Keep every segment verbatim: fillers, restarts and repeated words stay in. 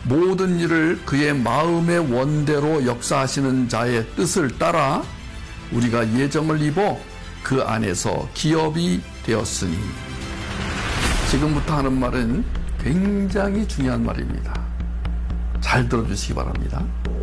모든 일을 그의 마음의 원대로 역사하시는 자의 뜻을 따라 우리가 예정을 입어 그 안에서 기업이 되었으니. 지금부터 하는 말은 굉장히 중요한 말입니다. 잘 들어주시기 바랍니다.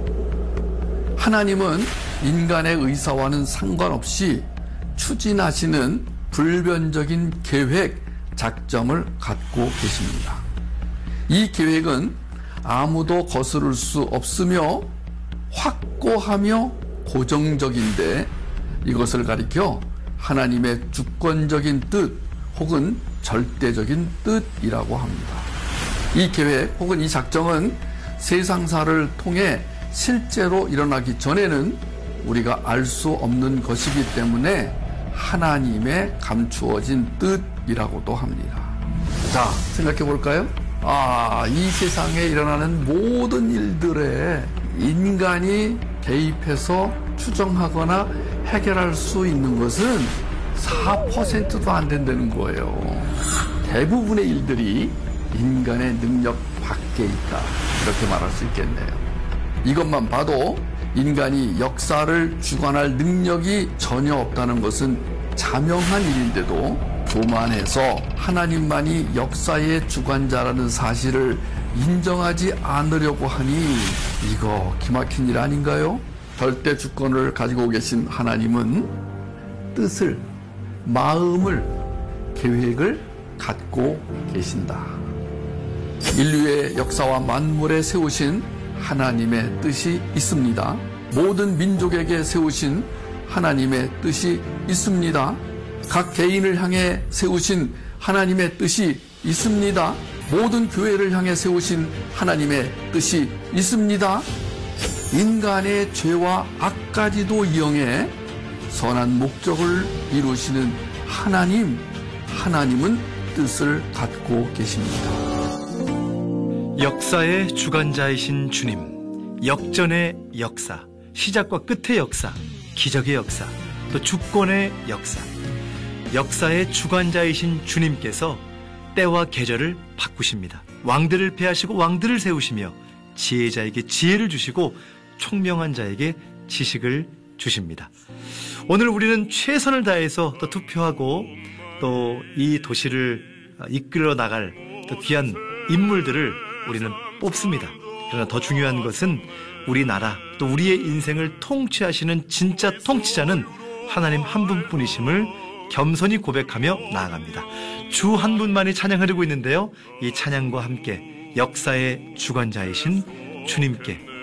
하나님은 인간의 의사와는 상관없이 추진하시는 불변적인 계획, 작정을 갖고 계십니다. 이 계획은 아무도 거스를 수 없으며 확고하며 고정적인데 이것을 가리켜 하나님의 주권적인 뜻 혹은 절대적인 뜻이라고 합니다. 이 계획 혹은 이 작정은 세상사를 통해 실제로 일어나기 전에는 우리가 알 수 없는 것이기 때문에 하나님의 감추어진 뜻이라고도 합니다. 자, 생각해 볼까요? 아, 이 세상에 일어나는 모든 일들에 인간이 개입해서 추정하거나 해결할 수 있는 것은 사 퍼센트도 안 된다는 거예요. 대부분의 일들이 인간의 능력 밖에 있다. 이렇게 말할 수 있겠네요. 이것만 봐도 인간이 역사를 주관할 능력이 전혀 없다는 것은 자명한 일인데도 교만해서 하나님만이 역사의 주관자라는 사실을 인정하지 않으려고 하니 이거 기막힌 일 아닌가요? 절대 주권을 가지고 계신 하나님은 뜻을, 마음을, 계획을 갖고 계신다. 인류의 역사와 만물에 세우신 하나님의 뜻이 있습니다. 모든 민족에게 세우신 하나님의 뜻이 있습니다. 각 개인을 향해 세우신 하나님의 뜻이 있습니다. 모든 교회를 향해 세우신 하나님의 뜻이 있습니다. 인간의 죄와 악까지도 이용해 선한 목적을 이루시는 하나님, 하나님은 뜻을 갖고 계십니다. 역사의 주관자이신 주님, 역전의 역사, 시작과 끝의 역사, 기적의 역사, 또 주권의 역사. 역사의 주관자이신 주님께서 때와 계절을 바꾸십니다. 왕들을 패하시고 왕들을 세우시며 지혜자에게 지혜를 주시고 총명한 자에게 지식을 주십니다. 오늘 우리는 최선을 다해서 또 투표하고 또 이 도시를 이끌어 나갈 또 귀한 인물들을 우리는 뽑습니다. 그러나 더 중요한 것은 우리나라 또 우리의 인생을 통치하시는 진짜 통치자는 하나님 한 분뿐이심을 겸손히 고백하며 나아갑니다. 주 한 분만이 찬양을 흐르고 있는데요. 이 찬양과 함께 역사의 주관자이신 주님께